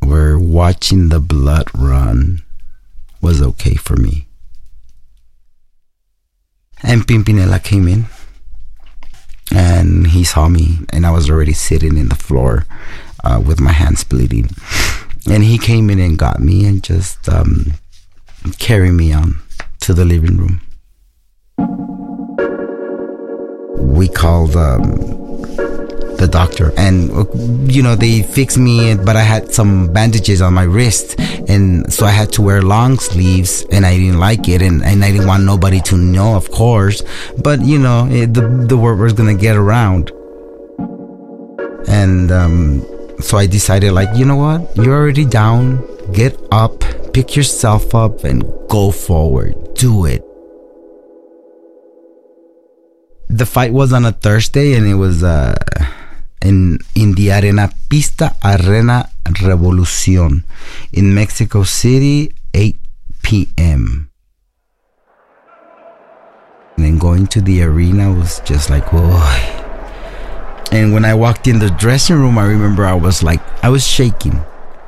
where watching the blood run was okay for me. And Pimpinela came in, and he saw me, and I was already sitting in the floor with my hands bleeding. And he came in and got me and just carried me on to the living room. We called the doctor, and they fixed me, but I had some bandages on my wrist, and so I had to wear long sleeves, and I didn't like it, and I didn't want nobody to know, of course, but the word was gonna get around. And so I decided, you know what, you're already down, get up, pick yourself up, and go forward, do it. The fight was on a Thursday, and it was in the Pista Arena Revolucion in Mexico City, 8 p.m. And then going to the arena was just like, whoa. And when I walked in the dressing room, I remember I was shaking.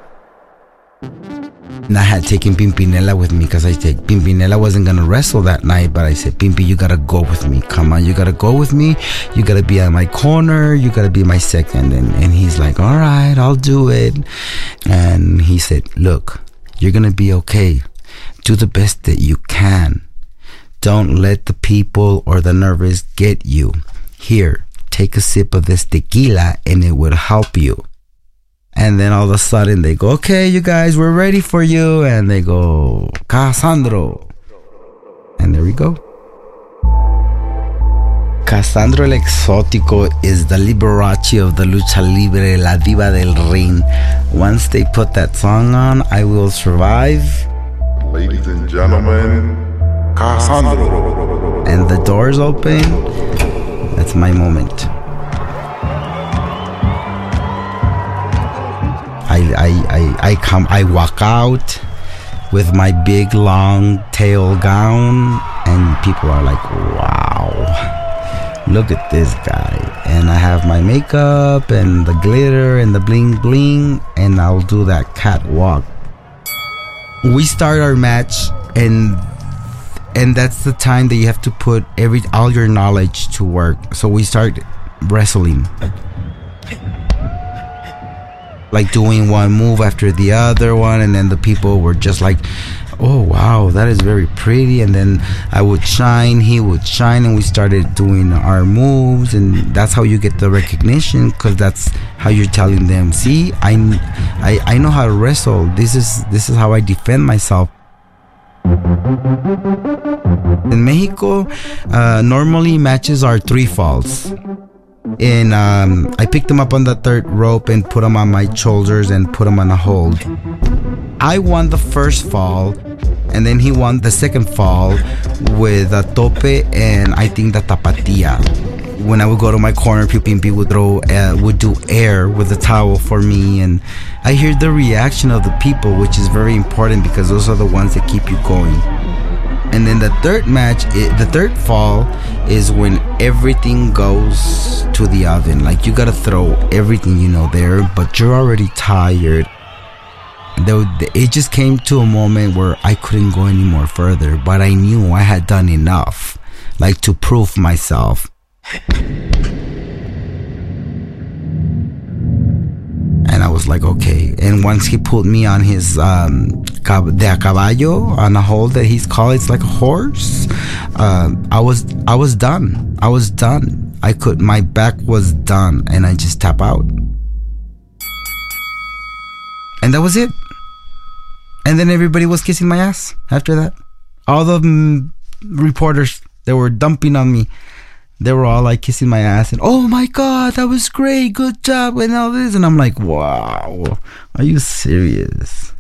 And I had taken Pimpinela with me because I said Pimpinela wasn't going to wrestle that night, but I said, Pimpi, you got to go with me. Come on, you got to go with me. You got to be at my corner. You got to be my second. And he's like, all right, I'll do it. And he said, look, you're going to be okay. Do the best that you can. Don't let the people or the nervous get you. Here, take a sip of this tequila and it will help you. And then all of a sudden they go, okay, you guys, we're ready for you. And they go, Cassandro. And there we go. Cassandro el Exótico is the Liberace of the Lucha Libre, La Diva del Ring. Once they put that song on, I Will Survive. Ladies and gentlemen, Cassandro. And the doors open. That's my moment. I walk out with my big long tail gown, and people are like, wow, look at this guy. And I have my makeup and the glitter and the bling bling, and I'll do that catwalk. We start our match, and that's the time that you have to put all your knowledge to work. So we start wrestling, doing one move after the other one, and then the people were just like, oh wow, that is very pretty. And then I would shine, he would shine, and we started doing our moves, and that's how you get the recognition, because that's how you're telling them, see, I know how to wrestle. This is how I defend myself. In Mexico, normally matches are 3 falls. And I picked him up on the 3rd rope and put him on my shoulders and put him on a hold. I won the first fall, and then he won the second fall with a tope and I think the tapatía. When I would go to my corner, Pimpi would do air with a towel for me, and I hear the reaction of the people, which is very important because those are the ones that keep you going. And then the third match, the third fall is when everything goes to the oven. You gotta throw everything there, but you're already tired. It just came to a moment where I couldn't go any more further, but I knew I had done enough, to prove myself. And I was like, okay. And once he put me on his de a caballo, on a hold that he's called, it's like a horse. I was done. I was done. My back was done, and I just tap out. And that was it. And then everybody was kissing my ass after that. All the reporters that were dumping on me, they were all kissing my ass and, oh my God, that was great, good job, and all this. And I'm like, wow, are you serious?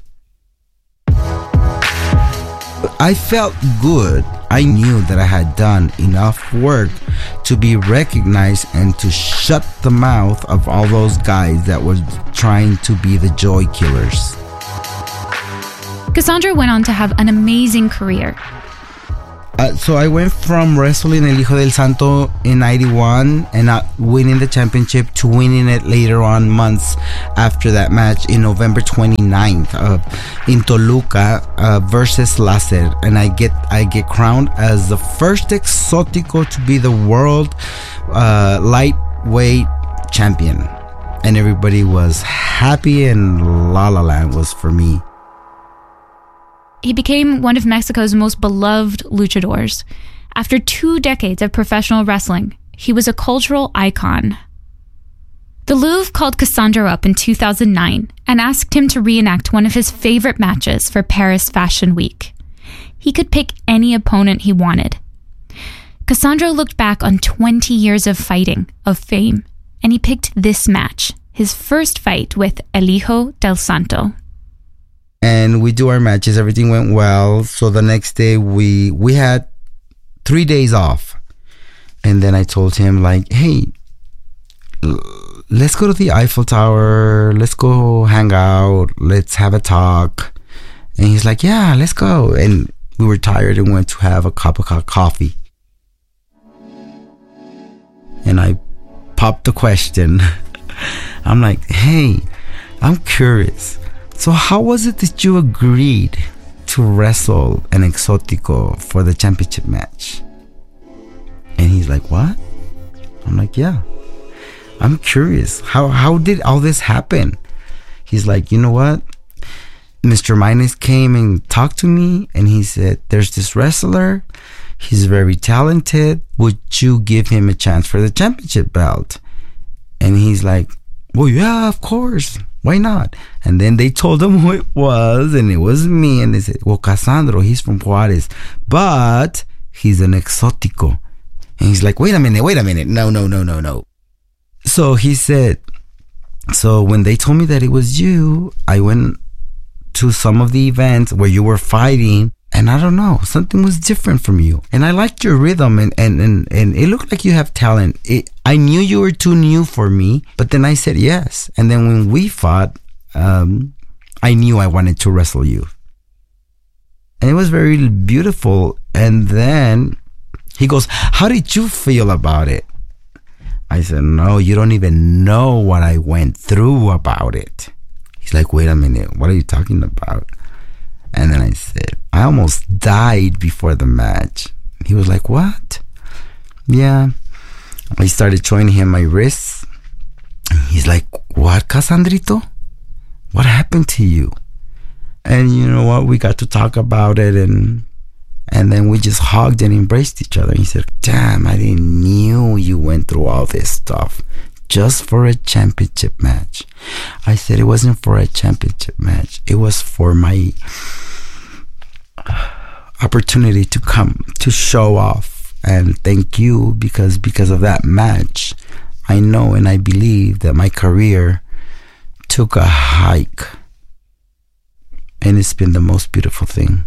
I felt good. I knew that I had done enough work to be recognized and to shut the mouth of all those guys that were trying to be the joy killers. Cassandro went on to have an amazing career. So I went from wrestling El Hijo del Santo in 91 and not winning the championship to winning it later on, months after that match, in November 29th in Toluca versus Láser, and I get crowned as the first exótico to be the world lightweight champion, and everybody was happy, and La La Land was for me. He became one of Mexico's most beloved luchadors. After 2 decades of professional wrestling, he was a cultural icon. The Louvre called Cassandro up in 2009 and asked him to reenact one of his favorite matches for Paris Fashion Week. He could pick any opponent he wanted. Cassandro looked back on 20 years of fighting, of fame, and he picked this match, his first fight with El Hijo del Santo. And we do our matches. Everything went well. So the next day we had 3 days off. And then I told him, like, hey, let's go to the Eiffel Tower. Let's go hang out. Let's have a talk. And he's like, yeah, let's go. And we were tired and went to have a cup of coffee. And I popped the question. I'm like, hey, I'm curious. So how was it that you agreed to wrestle an exótico for the championship match? And he's like, what? I'm like, yeah. I'm curious. How did all this happen? He's like, you know what? Mr. Minus came and talked to me, and he said, there's this wrestler. He's very talented. Would you give him a chance for the championship belt? And he's like, well, yeah, of course. Why not? And then they told him who it was, and it was me. And they said, well, Cassandro, he's from Juarez, but he's an exótico. And he's like, wait a minute. No. So he said, so when they told me that it was you, I went to some of the events where you were fighting, and I don't know, something was different from you. And I liked your rhythm, and it looked like you have talent. I knew you were too new for me, but then I said yes. And then when we fought, I knew I wanted to wrestle you. And it was very beautiful. And then he goes, how did you feel about it? I said, no, you don't even know what I went through about it. He's like, wait a minute, what are you talking about? And then I said, I almost died before the match. He was like, what? Yeah. I started showing him my wrists. He's like, what, Cassandrito? What happened to you? And you know what? We got to talk about it, and then we just hugged and embraced each other. He said, damn, I didn't knew you went through all this stuff just for a championship match. I said, it wasn't for a championship match. It was for my opportunity to come to show off and thank you, because of that match, I know and I believe that my career took a hike, and it's been the most beautiful thing.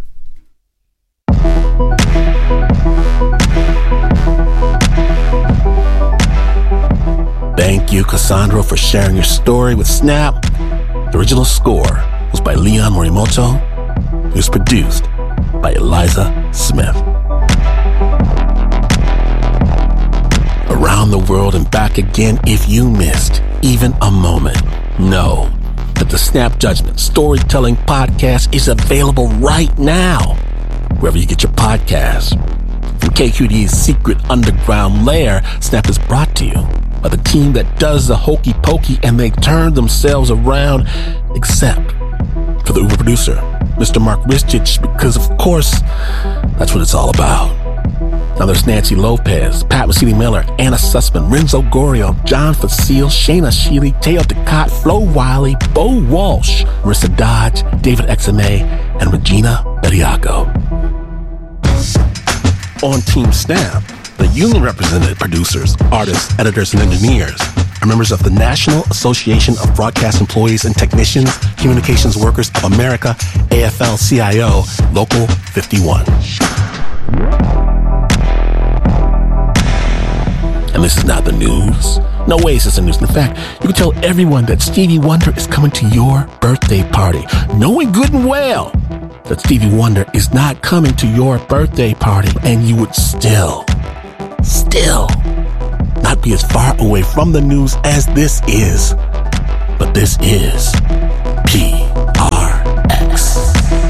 Thank you, Cassandro, for sharing your story with Snap. The original score was by Leon Morimoto. It was produced by Eliza Smith. Around the world and back again, if you missed even a moment, know that the Snap Judgment Storytelling Podcast is available right now, wherever you get your podcasts. From KQED's secret underground lair, Snap is brought to you by the team that does the hokey pokey, and they turn themselves around, except for the Uber producer, Mr. Mark Ristich, because of course, that's what it's all about. Now there's Nancy Lopez, Pat Mesiti-Miller, Anna Sussman, Renzo Gorio, John Facile, Shayna Shealy, Teo Ducott, Flo Wiley, Bo Walsh, Marissa Dodge, David Exame, and Regina Bediaco. On Team Snap, the union-represented producers, artists, editors, and engineers are members of the National Association of Broadcast Employees and Technicians, Communications Workers of America, AFL-CIO, Local 51. And this is not the news. No way is this the news. In fact, you can tell everyone that Stevie Wonder is coming to your birthday party, knowing good and well that Stevie Wonder is not coming to your birthday party, and you would still not be as far away from the news as this is. But this is PRX.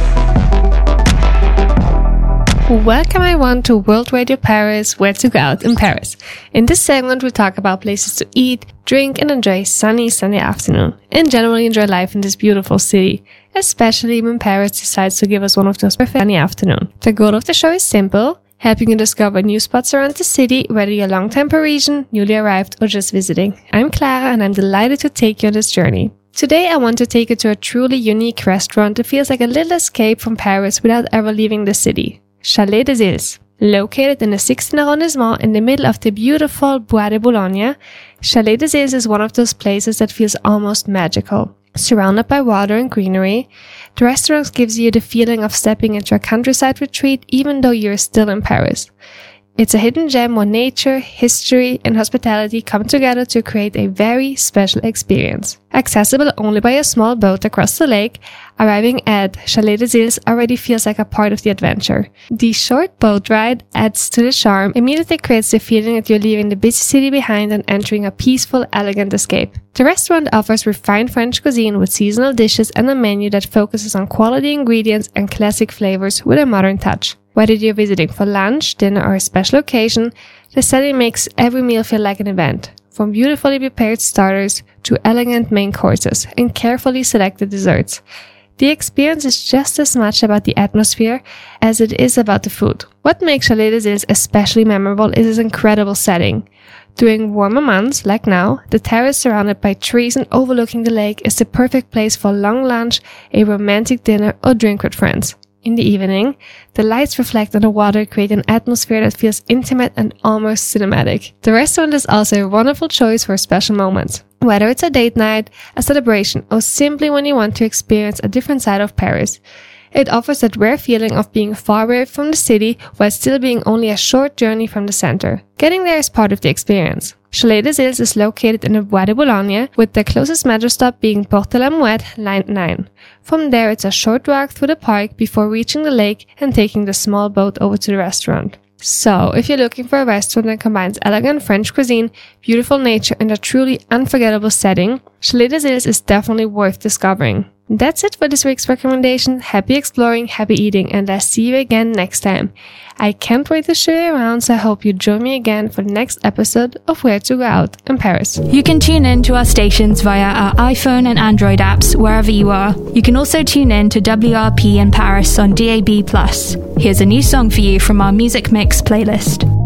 Welcome everyone to World Radio Paris, where to go out in Paris. In this segment, we talk about places to eat, drink, and enjoy a sunny afternoon, and generally enjoy life in this beautiful city, especially when Paris decides to give us one of those perfect sunny afternoons. The goal of the show is simple: helping you discover new spots around the city, whether you're a long-time Parisian, newly arrived, or just visiting. I'm Clara, and I'm delighted to take you on this journey. Today, I want to take you to a truly unique restaurant that feels like a little escape from Paris without ever leaving the city. Chalet des Îles. Located in the 16th arrondissement in the middle of the beautiful Bois de Boulogne, Chalet des Îles is one of those places that feels almost magical. Surrounded by water and greenery, the restaurant gives you the feeling of stepping into a countryside retreat even though you're still in Paris. It's a hidden gem where nature, history, and hospitality come together to create a very special experience. Accessible only by a small boat across the lake, arriving at Chalet des Îles already feels like a part of the adventure. The short boat ride adds to the charm, immediately creates the feeling that you're leaving the busy city behind and entering a peaceful, elegant escape. The restaurant offers refined French cuisine with seasonal dishes and a menu that focuses on quality ingredients and classic flavors with a modern touch. Whether you're visiting for lunch, dinner, or a special occasion, the setting makes every meal feel like an event. From beautifully prepared starters to elegant main courses and carefully selected desserts. The experience is just as much about the atmosphere as it is about the food. What makes Chalet des Îles especially memorable is its incredible setting. During warmer months, like now, the terrace surrounded by trees and overlooking the lake is the perfect place for a long lunch, a romantic dinner, or drink with friends. In the evening, the lights reflect on the water, create an atmosphere that feels intimate and almost cinematic. The restaurant is also a wonderful choice for special moments. Whether it's a date night, a celebration, or simply when you want to experience a different side of Paris, it offers that rare feeling of being far away from the city while still being only a short journey from the center. Getting there is part of the experience. Chalet des Îles is located in the Bois de Boulogne, with the closest metro stop being Porte de la Mouette, Line 9. From there, it's a short walk through the park before reaching the lake and taking the small boat over to the restaurant. So, if you're looking for a restaurant that combines elegant French cuisine, beautiful nature, and a truly unforgettable setting, Chalet des Îles is definitely worth discovering. That's it for this week's recommendation. Happy exploring, happy eating, and I'll see you again next time. I can't wait to show you around, so I hope you join me again for the next episode of Where to Go Out in Paris. You can tune in to our stations via our iPhone and Android apps wherever you are. You can also tune in to WRP in Paris on DAB+. Here's a new song for you from our Music Mix playlist.